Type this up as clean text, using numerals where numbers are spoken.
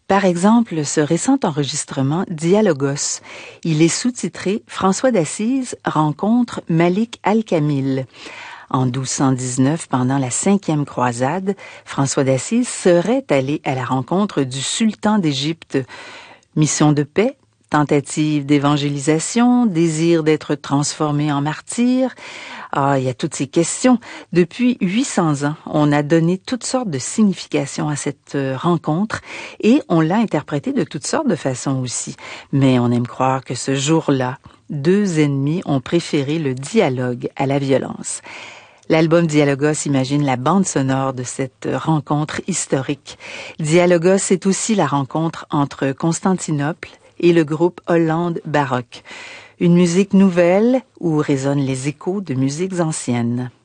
Par exemple, ce récent enregistrement Dialogos. Il est sous-titré « François d'Assise rencontre Malik al-Kamil ». En 1219, pendant la 5e croisade, François d'Assise serait allé à la rencontre du sultan d'Égypte. Mission de paix, tentative d'évangélisation, désir d'être transformé en martyr. Il y a toutes ces questions. Depuis 800 ans, on a donné toutes sortes de significations à cette rencontre et on l'a interprétée de toutes sortes de façons aussi. Mais on aime croire que ce jour-là, 2 ennemis ont préféré le dialogue à la violence. L'album Dialogos imagine la bande sonore de cette rencontre historique. Dialogos est aussi la rencontre entre Constantinople et le groupe Hollande Baroque. Une musique nouvelle où résonnent les échos de musiques anciennes.